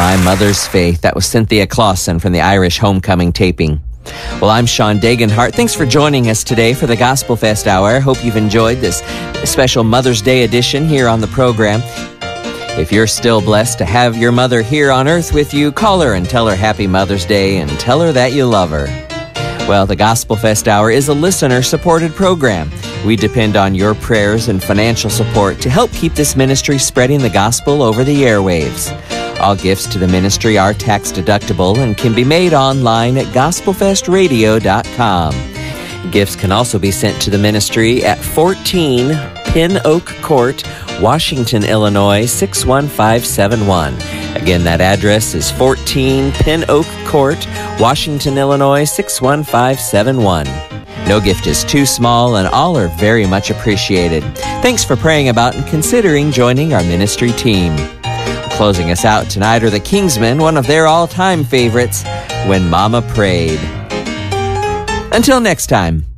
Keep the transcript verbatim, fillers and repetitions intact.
My Mother's Faith. That was Cynthia Clausen from the Irish Homecoming taping. Well, I'm Sean Dagenhart. Thanks for joining us today for the Gospel Fest Hour. Hope you've enjoyed this special Mother's Day edition here on the program. If you're still blessed to have your mother here on earth with you, call her and tell her Happy Mother's Day and tell her that you love her. Well, the Gospel Fest Hour is a listener-supported program. We depend on your prayers and financial support to help keep this ministry spreading the gospel over the airwaves. All gifts to the ministry are tax-deductible and can be made online at gospel fest radio dot com. Gifts can also be sent to the ministry at fourteen Pin Oak Court, Washington, Illinois, six one five seven one. Again, that address is fourteen Pin Oak Court, Washington, Illinois, six one five seven one. No gift is too small, and all are very much appreciated. Thanks for praying about and considering joining our ministry team. Closing us out tonight are the Kingsmen, one of their all-time favorites, When Mama Prayed. Until next time.